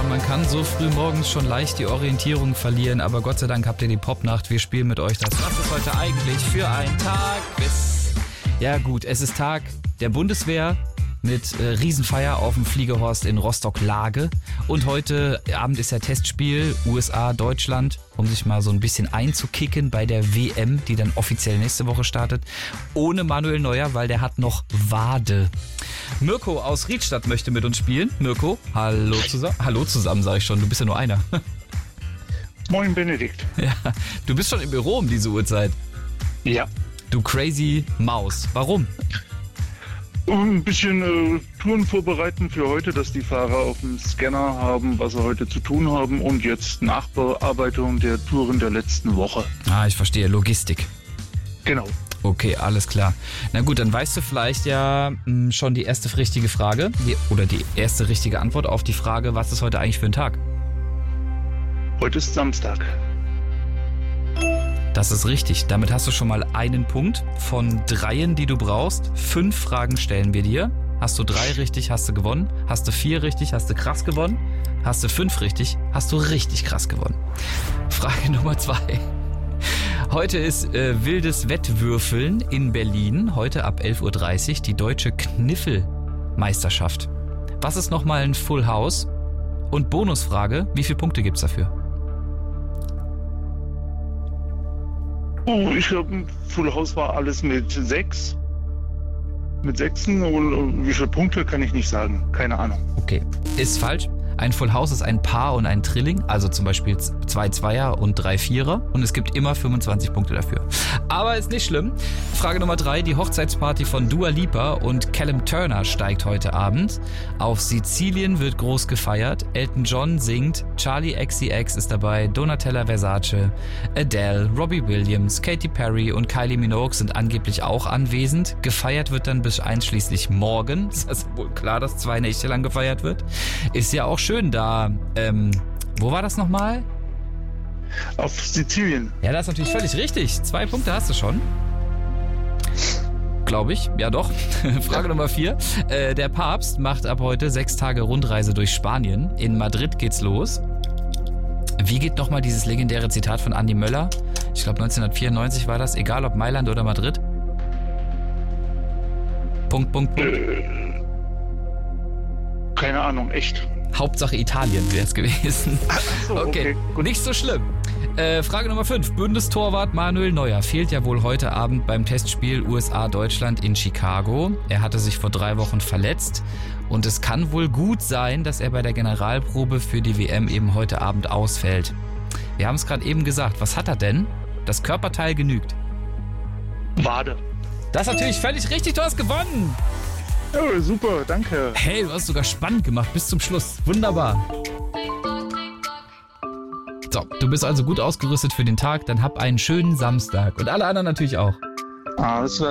man kann so früh morgens schon leicht die Orientierung verlieren, aber Gott sei Dank habt ihr die Popnacht. Wir spielen mit euch das. Was ist heute eigentlich für ein Tag? Ja gut, es ist Tag der Bundeswehr mit Riesenfeier auf dem Fliegehorst in Rostock-Lage. Und heute Abend ist ja Testspiel USA-Deutschland, um sich mal so ein bisschen einzukicken bei der WM, die dann offiziell nächste Woche startet. Ohne Manuel Neuer, weil der hat noch Wade. Mirko aus Riedstadt möchte mit uns spielen. Mirko, hallo zusammen. Hallo zusammen, sage ich schon. Du bist ja nur einer. Moin Benedikt. Ja, du bist schon im Büro um diese Uhrzeit. Ja. Du crazy Maus. Warum? Ein bisschen Touren vorbereiten für heute, dass die Fahrer auf dem Scanner haben, was sie heute zu tun haben, und jetzt Nachbearbeitung der Touren der letzten Woche. Ah, ich verstehe. Logistik. Genau. Okay, alles klar. Na gut, dann weißt du vielleicht ja schon die erste richtige Frage oder die erste richtige Antwort auf die Frage, was ist heute eigentlich für ein Tag? Heute ist Samstag. Das ist richtig. Damit hast du schon mal einen Punkt von 3, die du brauchst. 5 Fragen stellen wir dir. Hast du 3 richtig, hast du gewonnen. Hast du 4 richtig, hast du krass gewonnen. Hast du 5 richtig, hast du richtig krass gewonnen. Frage Nummer 2. Heute ist wildes Wettwürfeln in Berlin. Heute ab 11.30 Uhr die deutsche Kniffelmeisterschaft. Was ist nochmal ein Full House? Und Bonusfrage, wie viele Punkte gibt's dafür? Oh, ich glaube, Full House war alles mit 6. Mit 6. Und wie viele Punkte kann ich nicht sagen. Keine Ahnung. Okay, ist falsch. Ein Full House ist ein Paar und ein Trilling, also zum Beispiel 2 Zweier und 3 Vierer, und es gibt immer 25 Punkte dafür. Aber ist nicht schlimm. Frage Nummer 3, die Hochzeitsparty von Dua Lipa und Callum Turner steigt heute Abend. Auf Sizilien wird groß gefeiert, Elton John singt, Charli XCX ist dabei, Donatella Versace, Adele, Robbie Williams, Katy Perry und Kylie Minogue sind angeblich auch anwesend. Gefeiert wird dann bis einschließlich morgen. Ist also wohl klar, dass 2 Nächte lang gefeiert wird. Ist ja auch schön da. Wo war das nochmal? Auf Sizilien. Ja, das ist natürlich völlig richtig. 2 Punkte hast du schon. Glaube ich. Ja, doch. Frage Nummer 4. Der Papst macht ab heute 6 Tage Rundreise durch Spanien. In Madrid geht's los. Wie geht nochmal dieses legendäre Zitat von Andi Möller? Ich glaube 1994 war das. Egal ob Mailand oder Madrid. Punkt. Keine Ahnung, echt. Hauptsache Italien wäre es gewesen. Ach so, okay. Gut. Nicht so schlimm. Frage Nummer 5. Bundestorwart Manuel Neuer fehlt ja wohl heute Abend beim Testspiel USA-Deutschland in Chicago. Er hatte sich vor 3 Wochen verletzt und es kann wohl gut sein, dass er bei der Generalprobe für die WM eben heute Abend ausfällt. Wir haben es gerade eben gesagt. Was hat er denn? Das Körperteil genügt. Wade. Das ist natürlich völlig richtig. Du hast gewonnen. Ja, super, danke. Hey, du hast sogar spannend gemacht bis zum Schluss. Wunderbar. So, du bist also gut ausgerüstet für den Tag. Dann hab einen schönen Samstag. Und alle anderen natürlich auch. Alles klar.